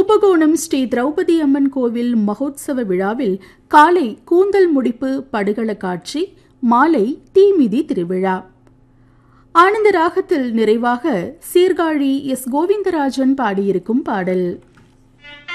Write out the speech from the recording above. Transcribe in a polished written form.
கும்பகோணம் ஸ்ரீ திரௌபதி அம்மன் கோவில் மகோத்சவ விழாவில் காலை கூந்தல் முடிப்பு படுகள காட்சி, மாலை தீமிதி திருவிழா. ஆனந்த ராகத்தில் நிறைவாக சீர்காழி எஸ். கோவிந்தராஜன் பாடியிருக்கும் பாடல்.